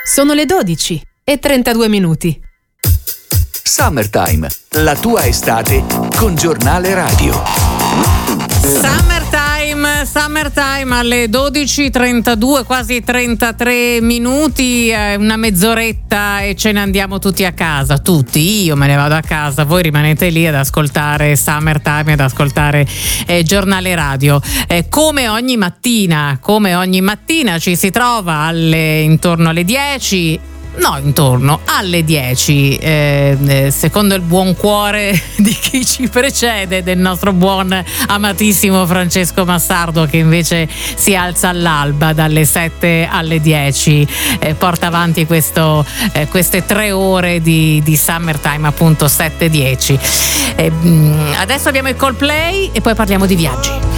Sono le 12:32. Summertime, la tua estate con Giornale Radio. Summertime alle 12:32, quasi 33 minuti, una mezz'oretta e ce ne andiamo tutti a casa, tutti, io me ne vado a casa, voi rimanete lì ad ascoltare Summertime, ad ascoltare Giornale Radio. Come ogni mattina ci si trova intorno alle 10. No, intorno alle 10, secondo il buon cuore di chi ci precede, del nostro buon amatissimo Francesco Massardo, che invece si alza all'alba dalle 7 alle 10, porta avanti queste 3 ore di Summertime, appunto 7-10. Adesso abbiamo il Coldplay e poi parliamo di viaggi.